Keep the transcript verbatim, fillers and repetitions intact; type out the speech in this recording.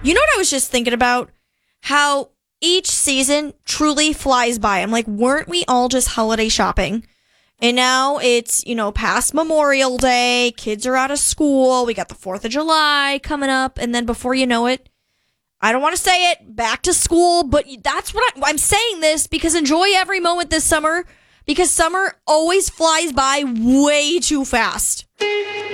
You know what I was just thinking about? How each season truly flies by. I'm like, weren't we all just holiday shopping? And now it's, you know, past Memorial Day. Kids are out of school. We got the fourth of July coming up. And then before you know it, I don't want to say it, back to school. But that's what I, I'm saying this because enjoy every moment this summer because summer always flies by way too fast.